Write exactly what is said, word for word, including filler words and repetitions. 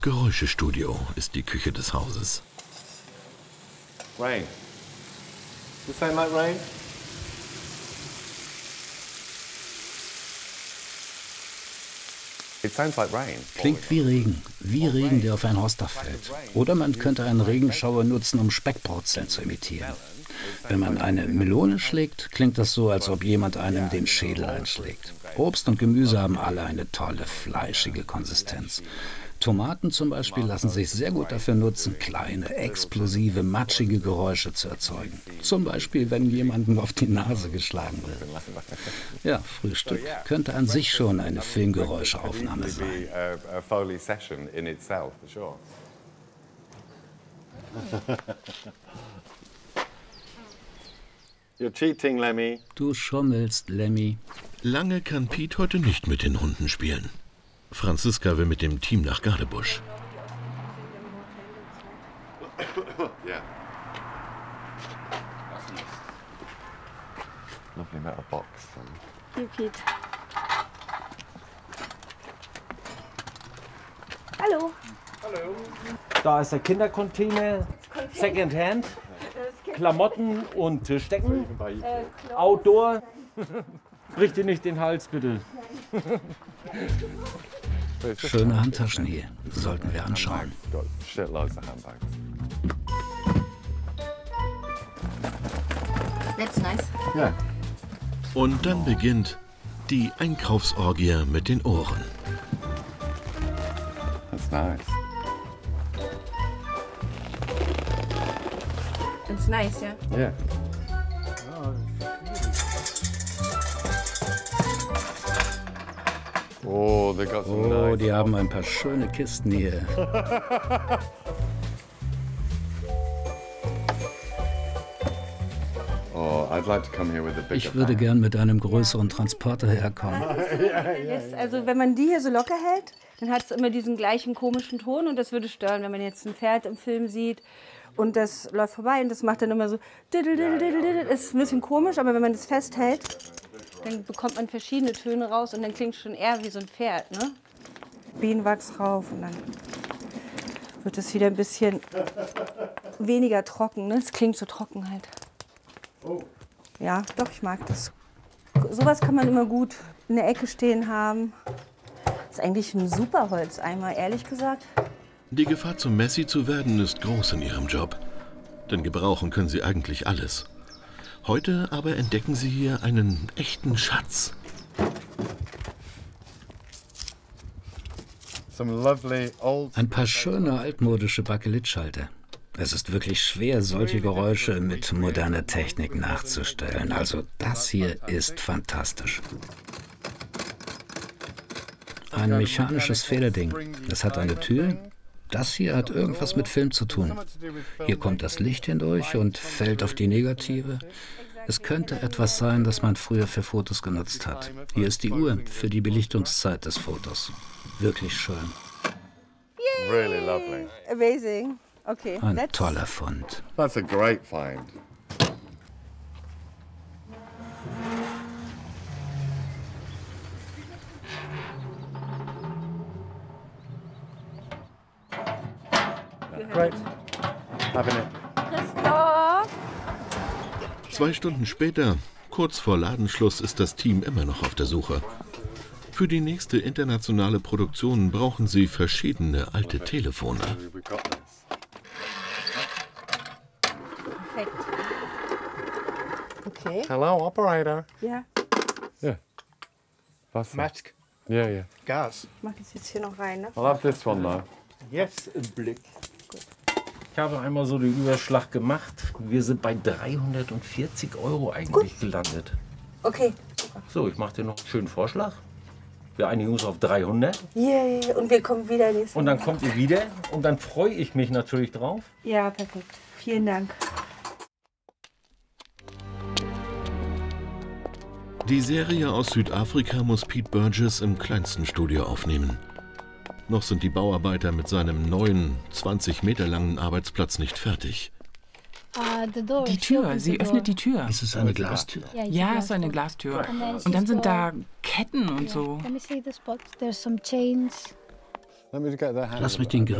Geräuschestudio ist die Küche des Hauses. Rain. Does it sound like rain? It sounds like rain. Klingt wie Regen, wie Regen, der auf ein Hausdach fällt. Oder man könnte einen Regenschauer nutzen, um Speckbrutzeln zu imitieren. Wenn man eine Melone schlägt, klingt das so, als ob jemand einem den Schädel einschlägt. Obst und Gemüse haben alle eine tolle, fleischige Konsistenz. Tomaten zum Beispiel lassen sich sehr gut dafür nutzen, kleine, explosive, matschige Geräusche zu erzeugen. Zum Beispiel, wenn jemandem auf die Nase geschlagen wird. Ja, Frühstück könnte an sich schon eine Filmgeräuschaufnahme sein. You're cheating, Lemmy. Du schummelst, Lemmy. Lange kann Pete heute nicht mit den Hunden spielen. Franziska will mit dem Team nach Gadebusch. Yeah. Lovely metal box. Hier, Pete. Hallo. Hallo. Da ist der Kindercontainer, Secondhand, Klamotten und Tischdecken, äh, Outdoor. Brich dir nicht den Hals, bitte. Schöne Handtaschen hier, sollten wir anschauen. That's nice. Yeah. Und dann beginnt die Einkaufsorgie mit den Ohren. That's nice. It's nice, ja? Yeah. Oh, they got some Oh, nice. die haben ein paar schöne Kisten hier. Oh, I'd like to come here with a bigger Ich würde gern mit einem größeren Transporter herkommen. Jetzt, also wenn man die hier so locker hält, dann hat es immer diesen gleichen komischen Ton und das würde stören, wenn man jetzt ein Pferd im Film sieht und das läuft vorbei und das macht dann immer so diddle, diddle, diddle, diddle. Das ist ein bisschen komisch, aber wenn man das festhält, dann bekommt man verschiedene Töne raus und dann klingt es schon eher wie so ein Pferd, ne? Bienenwachs drauf und dann wird es wieder ein bisschen weniger trocken, ne? Es klingt so trocken halt. Ja, doch, ich mag das. Sowas kann man immer gut in der Ecke stehen haben. Das ist eigentlich ein super Holzeimer, ehrlich gesagt. Die Gefahr, zum Messi zu werden, ist groß in ihrem Job. Denn gebrauchen können sie eigentlich alles. Heute aber entdecken sie hier einen echten Schatz. Ein paar schöne altmodische Bakelitschalter. Es ist wirklich schwer, solche Geräusche mit moderner Technik nachzustellen. Also das hier ist fantastisch. Ein mechanisches Federding. Es hat eine Tür. Das hier hat irgendwas mit Film zu tun. Hier kommt das Licht hindurch und fällt auf die Negative. Es könnte etwas sein, das man früher für Fotos genutzt hat. Hier ist die Uhr für die Belichtungszeit des Fotos. Wirklich schön. Really lovely. Amazing. Okay. Ein toller Fund. That's a great find. Great. Having it. Christoph! Zwei Stunden später, kurz vor Ladenschluss, ist das Team immer noch auf der Suche. Für die nächste internationale Produktion brauchen sie verschiedene alte Telefone. Perfekt. Okay. Hello, operator. Ja. Yeah. Wasser. Mask. Yeah, yeah. Gas. Ich mach das jetzt hier noch rein, ne? I love this one though. Jetzt im Blick. Ich habe einmal so den Überschlag gemacht. Wir sind bei dreihundertvierzig Euro eigentlich gelandet. Okay. So, ich mache dir noch einen schönen Vorschlag. Wir einigen uns auf dreihundert. Yeah, und wir kommen wieder nächstes Mal. Und dann kommt ihr wieder und dann freue ich mich natürlich drauf. Ja, perfekt. Vielen Dank. Die Serie aus Südafrika muss Pete Burgess im kleinsten Studio aufnehmen. Noch sind die Bauarbeiter mit seinem neuen, zwanzig Meter langen Arbeitsplatz nicht fertig. Die Tür, sie öffnet die Tür. Ist es eine Glastür? Ja, es ist eine Glastür. Und dann sind da Ketten und so. Lass mich den